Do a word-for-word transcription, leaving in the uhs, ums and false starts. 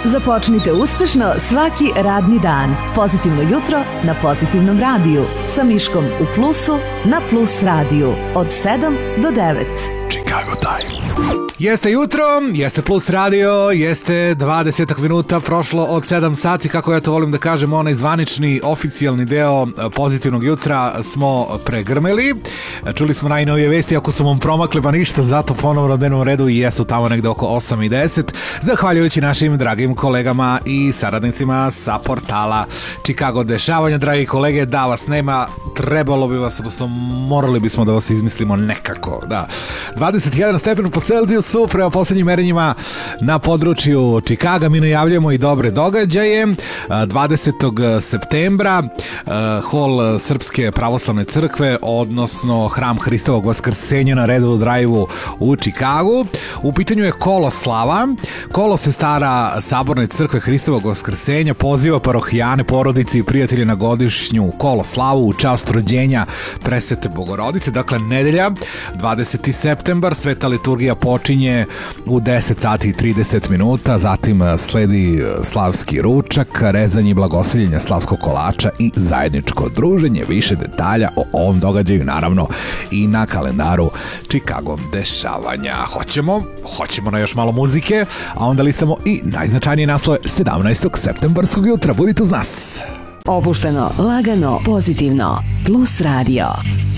Započnite uspešno svaki radni dan. Pozitivno jutro na Pozitivnom radiju. Sa Miškom u plusu na Plus radiju. Od sedam do devet. Chicago Time. Jeste jutro, jeste Plus radio, jeste dvadeset minuta prošlo od sedam sati, kako ja to volim da kažem, onaj zvanični, oficijalni deo Pozitivnog jutra smo pregrmeli. Čuli smo najnovije vesti, ako su vam promakle, pa ništa, zato ponovno na dnevnom redu i jesu tamo negde oko osam i deset, zahvaljujući našim dragim kolegama i saradnicima sa portala Chicago dešavanja. Dragi kolege, da vas nema, trebalo bi vas, odnosno morali bismo da vas izmislimo nekako, da. dvadeset jedan stepena po Celzijusu prema posljednjim merenjima na području Chicaga. Mi najavljamo i dobre događaje. dvadesetog septembra hol Srpske pravoslavne crkve, odnosno Hram Hristovog vaskrsenja na Redwood Drive-u u Chicagu. U pitanju je kolo slava. Kolo sestara Saborne crkve Hristovog vaskrsenja poziva parohijane, porodice i prijatelje na godišnju kolo slavu u čast rođenja Presvete Bogorodice. Dakle, nedelja, dvadeseti septembar, sveta liturgija počinje u deset sati i trideset minuta, zatim sledi slavski ručak, rezanje i blagoslivljenje slavskog kolača i zajedničko druženje. Više detalja o ovom događaju naravno i na kalendaru Chicago dešavanja. Hoćemo, hoćemo na još malo muzike, a onda listamo i najznačajnije naslove sedamnaestog septembarskog jutra. Budite uz nas. Opušteno, lagano, pozitivno. Plus radio.